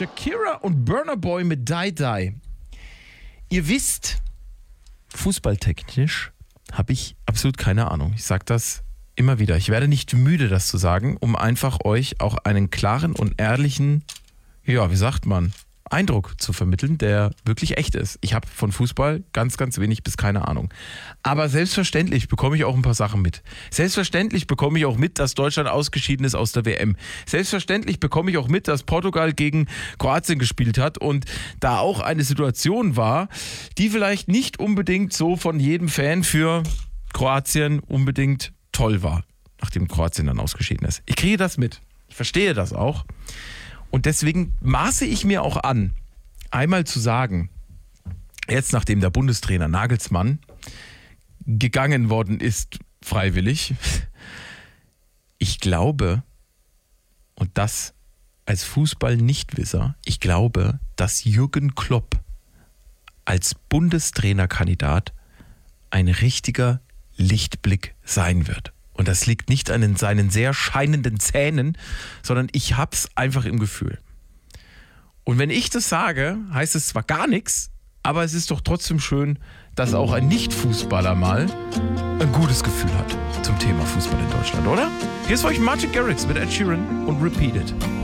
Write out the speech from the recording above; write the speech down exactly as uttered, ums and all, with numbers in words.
Shakira und Burna Boy mit Die Die. Ihr wisst, fußballtechnisch habe ich absolut keine Ahnung. Ich sage das immer wieder. Ich werde nicht müde, das zu sagen, um einfach euch auch einen klaren und ehrlichen, ja, wie sagt man, Eindruck zu vermitteln, der wirklich echt ist. Ich habe von Fußball ganz, ganz wenig bis keine Ahnung. Aber selbstverständlich bekomme ich auch ein paar Sachen mit. Selbstverständlich bekomme ich auch mit, dass Deutschland ausgeschieden ist aus der W M. Selbstverständlich bekomme ich auch mit, dass Portugal gegen Kroatien gespielt hat und da auch eine Situation war, die vielleicht nicht unbedingt so von jedem Fan für Kroatien unbedingt toll war, nachdem Kroatien dann ausgeschieden ist. Ich kriege das mit. Ich verstehe das auch. Und deswegen maße ich mir auch an, einmal zu sagen, jetzt nachdem der Bundestrainer Nagelsmann gegangen worden ist, freiwillig, ich glaube, und das als Fußball-Nichtwisser, ich glaube, dass Jürgen Klopp als Bundestrainerkandidat ein richtiger Lichtblick sein wird. Und das liegt nicht an seinen sehr scheinenden Zähnen, sondern ich hab's einfach im Gefühl. Und wenn ich das sage, heißt es zwar gar nichts, aber es ist doch trotzdem schön, dass auch ein Nicht-Fußballer mal ein gutes Gefühl hat zum Thema Fußball in Deutschland, oder? Hier ist für euch Martin Garrix mit Ed Sheeran und Repeat It.